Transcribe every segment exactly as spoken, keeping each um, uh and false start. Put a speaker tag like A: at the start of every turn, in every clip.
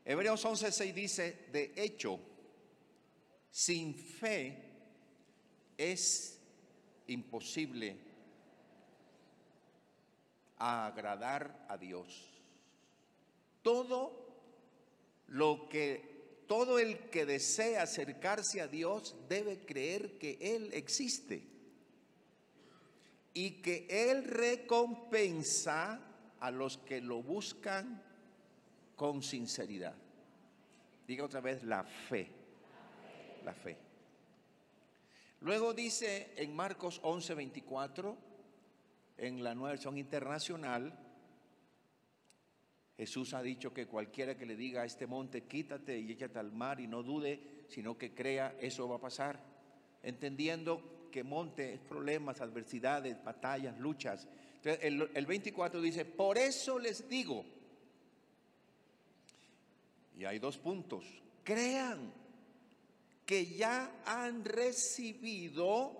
A: Hebreos once seis dice, de hecho, sin fe es imposible agradar a Dios. Todo lo que, todo el que desea acercarse a Dios debe creer que Él existe y que Él recompensa a los que lo buscan con sinceridad. Diga otra vez, la fe, la fe. Luego dice en Marcos once veinticuatro, en la Nueva Versión Internacional, Jesús ha dicho que cualquiera que le diga a este monte, quítate y échate al mar, y no dude, sino que crea, eso va a pasar. Entendiendo que monte es problemas, adversidades, batallas, luchas. Entonces, el, el veinticuatro dice, por eso les digo, y hay dos puntos, crean que ya han recibido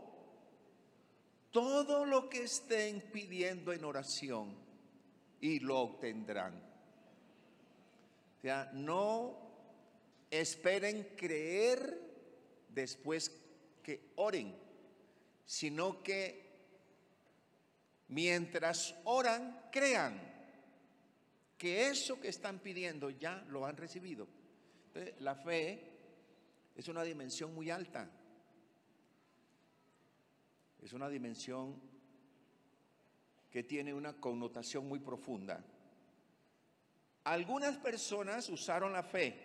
A: todo lo que estén pidiendo en oración y lo obtendrán. O sea, no esperen creer después que oren, sino que mientras oran, crean que eso que están pidiendo ya lo han recibido. Entonces, la fe es una dimensión muy alta. Es una dimensión que tiene una connotación muy profunda. Algunas personas usaron la fe